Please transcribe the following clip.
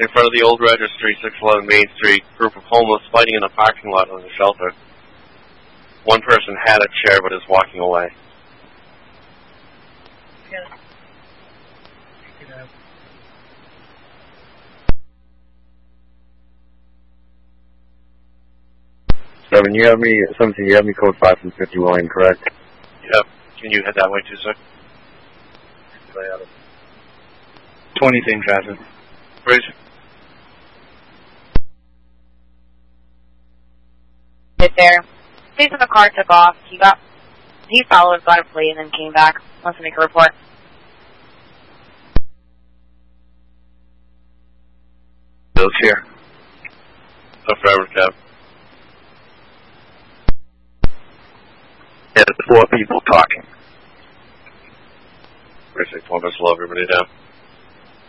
In front of the old registry, 611 Main Street, group of homeless fighting in a parking lot on the shelter. One person had a chair but is walking away. Yeah. 17, you have me code 5 from 50 William, correct? Yep. Can you head that way too, sir? 20 same traffic. Bridge. Right there. Stays in the car, took off. He followed, got a plea, and then came back. Wants to make a report. Those here. So forever, cab. Yeah, there's 4 people talking. Precinct 1, just slow everybody down.